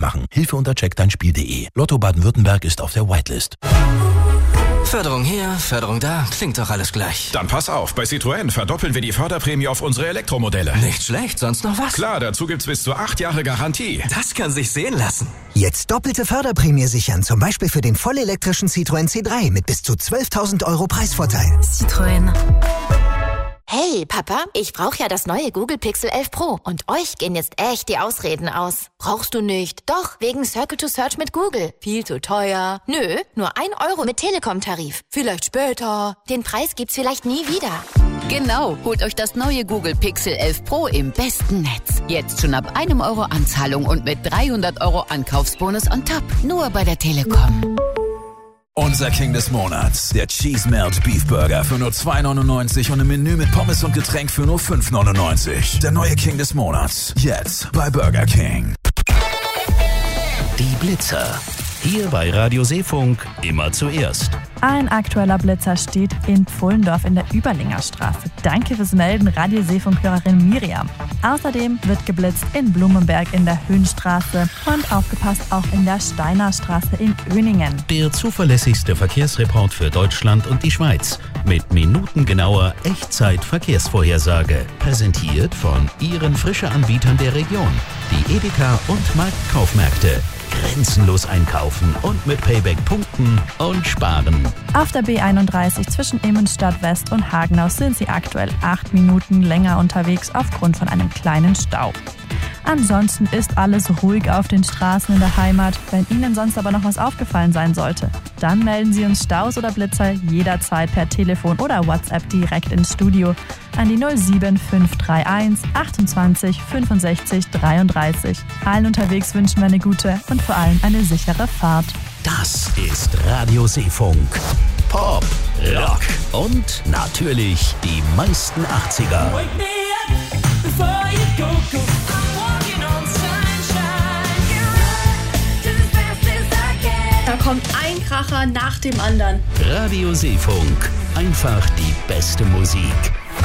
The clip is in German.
mitmachen. Hilfe unter checkdeinspiel.de. Lotto Baden-Württemberg ist auf der Whitelist. Förderung hier, Förderung da, klingt doch alles gleich. Dann pass auf, bei Citroën verdoppeln wir die Förderprämie auf unsere Elektromodelle. Nicht schlecht, sonst noch was? Klar, dazu gibt's bis zu 8 Jahre Garantie. Das kann sich sehen lassen. Jetzt doppelte Förderprämie sichern, zum Beispiel für den vollelektrischen Citroën C3 mit bis zu 12.000 € Preisvorteil. Citroën. Hey, Papa, ich brauche ja das neue Google Pixel 11 Pro. Und euch gehen jetzt echt die Ausreden aus. Brauchst du nicht? Doch, wegen Circle to Search mit Google. Viel zu teuer. Nö, nur 1 € mit Telekom-Tarif. Vielleicht später. Den Preis gibt's vielleicht nie wieder. Genau, holt euch das neue Google Pixel 11 Pro im besten Netz. Jetzt schon ab 1 € Anzahlung und mit 300 € Ankaufsbonus on top. Nur bei der Telekom. Unser King des Monats, der Cheese Melt Beef Burger für nur 2,99 und im Menü mit Pommes und Getränk für nur 5,99. Der neue King des Monats, jetzt bei Burger King. Die Blitzer. Hier bei Radio Seefunk immer zuerst. Ein aktueller Blitzer steht in Pfullendorf in der Überlinger Straße. Danke fürs Melden, Radio Seefunk-Hörerin Miriam. Außerdem wird geblitzt in Blumenberg in der Höhenstraße und aufgepasst auch in der Steiner Straße in Öningen. Der zuverlässigste Verkehrsreport für Deutschland und die Schweiz. Mit minutengenauer Echtzeit-Verkehrsvorhersage. Präsentiert von Ihren Frische-Anbietern der Region. Die Edeka und Marktkaufmärkte. Grenzenlos einkaufen und mit Payback punkten und sparen. Auf der B31 zwischen Immenstadt West und Hagenau sind Sie aktuell 8 Minuten länger unterwegs aufgrund von einem kleinen Stau. Ansonsten ist alles ruhig auf den Straßen in der Heimat. Wenn Ihnen sonst aber noch was aufgefallen sein sollte, dann melden Sie uns Staus oder Blitzer jederzeit per Telefon oder WhatsApp direkt ins Studio an die 07531 28 65 33. Allen unterwegs wünschen wir eine gute und vor allem eine sichere Fahrt. Das ist Radio Seefunk. Pop, Rock und natürlich die meisten 80er. Da kommt ein Kracher nach dem anderen. Radio Seefunk. Einfach die beste Musik.